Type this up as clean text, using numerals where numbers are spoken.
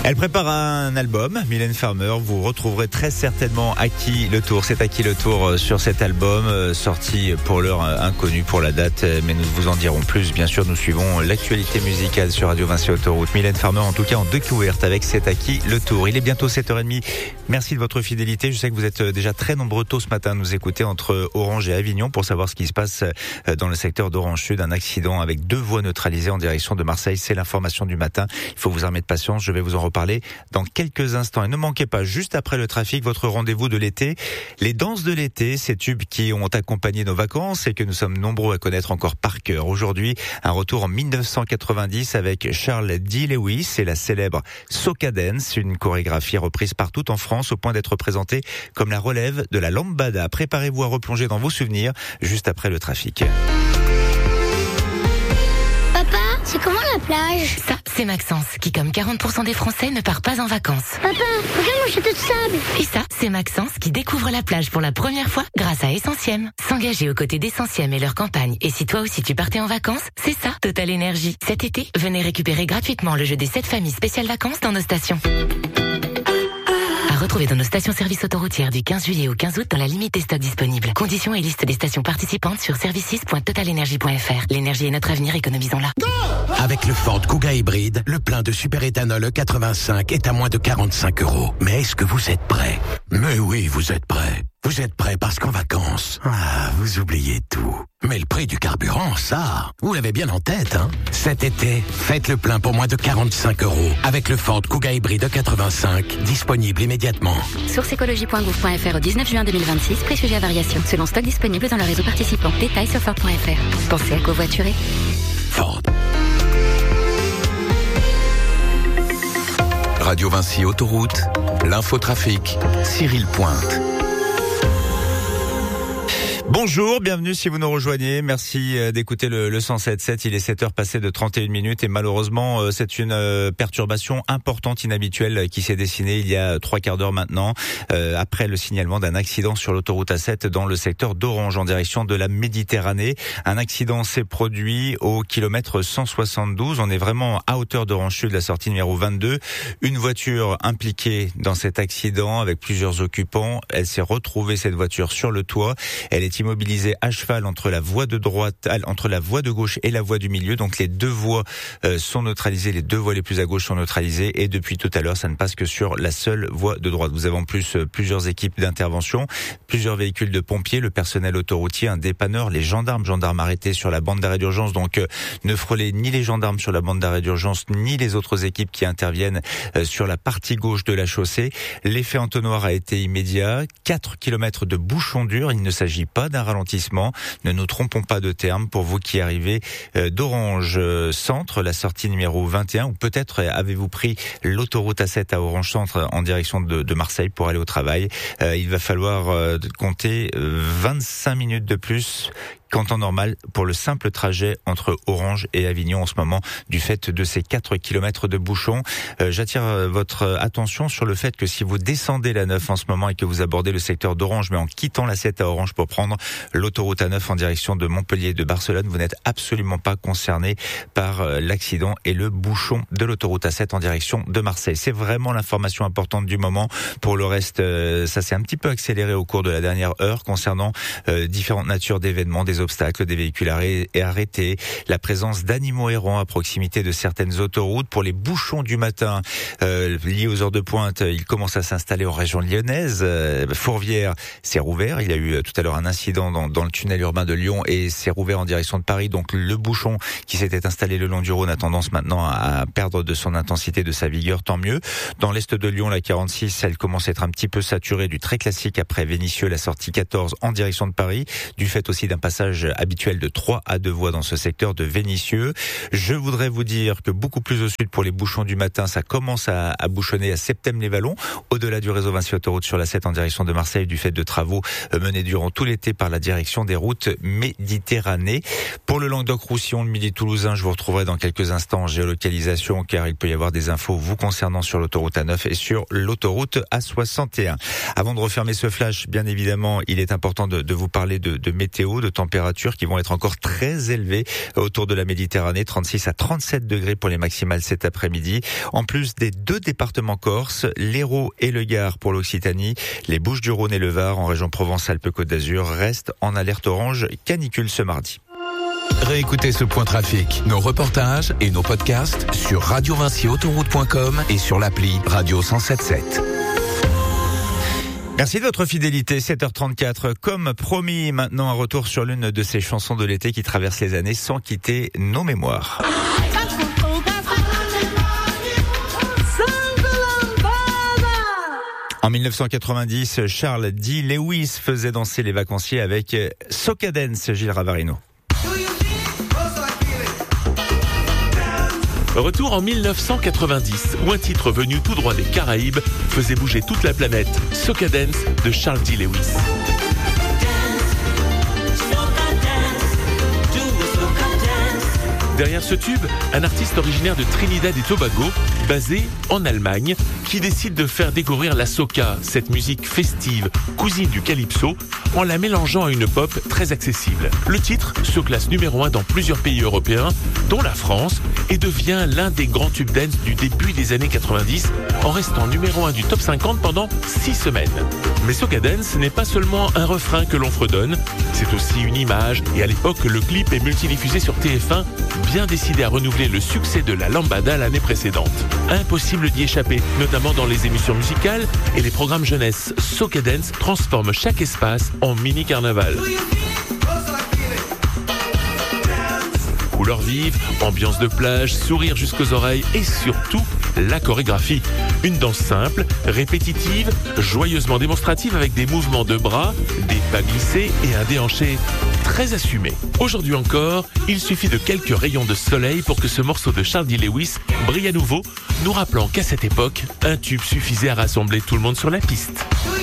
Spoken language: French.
Elle prépare un album, Mylène Farmer. Vous retrouverez très certainement À qui le tour. C'est À qui le tour sur cet album, sorti pour l'heure inconnue pour la date, mais nous vous en dirons plus. Bien sûr, nous suivons l'actualité musicale sur Radio Vinci Autoroute. Mylène Farmer, en tout cas, en découverte avec C'est À qui le tour. Il est bientôt 7h30. Merci de votre fidélité. Je sais que vous êtes déjà très nombreux tôt ce matin à nous écouter entre Orange et Avignon pour savoir ce qui se passe dans le secteur d'Orange Sud. Un accident avec 2 voies neutralisées en direction de Marseille. C'est l'information du matin. Il faut vous armer de patience. Je vais vous en reparler dans quelques instants. Et ne manquez pas, juste après le trafic, votre rendez-vous de l'été. Les danses de l'été, ces tubes qui ont accompagné nos vacances et que nous sommes nombreux à connaître encore par cœur. Aujourd'hui, un retour en 1990 avec Charles D. Lewis et la célèbre Soca Dance, une chorégraphie reprise partout en France au point d'être présentée comme la relève de la lambada. Préparez-vous à replonger dans vos souvenirs juste après le trafic. C'est comment la plage? Ça, c'est Maxence, qui comme 40% des Français ne part pas en vacances. Papa, regarde mon château de sable. Et ça, c'est Maxence, qui découvre la plage pour la première fois grâce à Essentiel. S'engager aux côtés d'Essentiel et leur campagne. Et si toi aussi tu partais en vacances, c'est ça, Total Énergie. Cet été, venez récupérer gratuitement le jeu des 7 familles spéciales vacances dans nos stations. Retrouvez dans nos stations-service autoroutières du 15 juillet au 15 août dans la limite des stocks disponibles. Conditions et liste des stations participantes sur services.totalenergie.fr. L'énergie est notre avenir, économisons-la. Avec le Ford Kuga hybride, le plein de superéthanol E85 est à moins de 45 €. Mais est-ce que vous êtes prêts? Mais oui, vous êtes prêts. Vous êtes prêts parce qu'en vacances, vous oubliez tout. Mais le prix du carburant, ça, vous l'avez bien en tête, hein? Cet été, faites le plein pour moins de 45 € avec le Ford Kuga hybride E85, disponible immédiatement. Source écologie.gouv.fr au 19 juin 2026, prix sujet à variation, selon stock disponible dans le réseau participant. Détails sur Ford.fr. Pensez à covoiturer. Ford. Radio Vinci Autoroute, l'infotrafic, Cyril Pointe. Bonjour, bienvenue si vous nous rejoignez. Merci d'écouter le 107.7. Il est 7h passé de 31 minutes et malheureusement, c'est une perturbation importante, inhabituelle qui s'est dessinée il y a 3/4 d'heure maintenant, après le signalement d'un accident sur l'autoroute A7 dans le secteur d'Orange en direction de la Méditerranée. Un accident s'est produit au kilomètre 172. On est vraiment à hauteur d'Orange Sud, la sortie numéro 22. Une voiture impliquée dans cet accident avec plusieurs occupants. Elle s'est retrouvée, cette voiture, sur le toit. Elle est immobilisé à cheval entre la voie de droite, entre la voie de gauche et la voie du milieu. Donc les 2 voies sont neutralisées, les 2 voies les plus à gauche sont neutralisées et depuis tout à l'heure, ça ne passe que sur la seule voie de droite. Vous avez en plus plusieurs équipes d'intervention, plusieurs véhicules de pompiers, le personnel autoroutier, un dépanneur, les gendarmes arrêtés sur la bande d'arrêt d'urgence. Donc ne frôlez ni les gendarmes sur la bande d'arrêt d'urgence, ni les autres équipes qui interviennent sur la partie gauche de la chaussée. L'effet entonnoir a été immédiat. 4 km de bouchons durs. Il ne s'agit pas d'un ralentissement. Ne nous trompons pas de terme pour vous qui arrivez d'Orange Centre, la sortie numéro 21, ou peut-être avez-vous pris l'autoroute A7 à Orange Centre en direction de Marseille pour aller au travail. Il va falloir compter 25 minutes de plus qu'en temps normal pour le simple trajet entre Orange et Avignon en ce moment du fait de ces 4 km de bouchons. J'attire votre attention sur le fait que si vous descendez la 9 en ce moment et que vous abordez le secteur d'Orange mais en quittant la 7 à Orange pour prendre l'autoroute A9 en direction de Montpellier et de Barcelone, vous n'êtes absolument pas concerné par l'accident et le bouchon de l'autoroute A7 en direction de Marseille. C'est vraiment l'information importante du moment. Pour le reste, ça s'est un petit peu accéléré au cours de la dernière heure concernant différentes natures d'événements, des obstacles, des véhicules arrêtés, la présence d'animaux errants à proximité de certaines autoroutes. Pour les bouchons du matin liés aux heures de pointe, ils commencent à s'installer en région lyonnaise. Fourvière s'est rouvert. Il y a eu tout à l'heure un incident dans le tunnel urbain de Lyon et s'est rouvert en direction de Paris. Donc le bouchon qui s'était installé le long du Rhône a tendance maintenant à perdre de son intensité, de sa vigueur, tant mieux. Dans l'est de Lyon, la 46, elle commence à être un petit peu saturée du très classique après Vénissieux, la sortie 14 en direction de Paris, du fait aussi d'un passage habituel de 3 à 2 voies dans ce secteur de Vénissieux. Je voudrais vous dire que beaucoup plus au sud pour les bouchons du matin, ça commence à bouchonner à Septème-les-Vallons, au-delà du réseau Vinci Autoroute sur la 7 en direction de Marseille du fait de travaux menés durant tout l'été par la direction des routes Méditerranée. Pour le Languedoc-Roussillon, le Midi toulousain, je vous retrouverai dans quelques instants en géolocalisation car il peut y avoir des infos vous concernant sur l'autoroute A9 et sur l'autoroute A61. Avant de refermer ce flash, bien évidemment, il est important de vous parler de météo, de température températures qui vont être encore très élevées autour de la Méditerranée, 36 à 37 degrés pour les maximales cet après-midi. En plus des 2 départements corses, l'Hérault et le Gard pour l'Occitanie, les Bouches-du-Rhône et le Var en région Provence-Alpes-Côte d'Azur restent en alerte orange canicule ce mardi. Réécoutez ce point trafic, nos reportages et nos podcasts sur radiovinciautoroute.com et sur l'appli Radio 107.7. Merci de votre fidélité, 7h34. Comme promis, maintenant un retour sur l'une de ces chansons de l'été qui traversent les années sans quitter nos mémoires. En 1990, Charles D. Lewis faisait danser les vacanciers avec Soca Dance, Gilles Ravarino. Retour en 1990, où un titre venu tout droit des Caraïbes faisait bouger toute la planète, Soca Dance de Charles D. Lewis. Derrière ce tube, un artiste originaire de Trinidad et Tobago, basé en Allemagne, qui décide de faire découvrir la soca, cette musique festive, cousine du calypso, en la mélangeant à une pop très accessible. Le titre se classe numéro 1 dans plusieurs pays européens, dont la France, et devient l'un des grands tubes dance du début des années 90, en restant numéro 1 du top 50 pendant 6 semaines. Mais Soca Dance n'est pas seulement un refrain que l'on fredonne, c'est aussi une image, et à l'époque, le clip est multidiffusé sur TF1, bien décidé à renouveler le succès de la lambada l'année précédente. Impossible d'y échapper, notamment dans les émissions musicales et les programmes jeunesse. Soca Dance transforme chaque espace en mini-carnaval. Couleurs vives, ambiance de plage, sourire jusqu'aux oreilles et surtout la chorégraphie. Une danse simple, répétitive, joyeusement démonstrative avec des mouvements de bras, des pas glissés et un déhanché très assumé. Aujourd'hui encore, il suffit de quelques rayons de soleil pour que ce morceau de Charles D. Lewis brille à nouveau, nous rappelant qu'à cette époque, un tube suffisait à rassembler tout le monde sur la piste.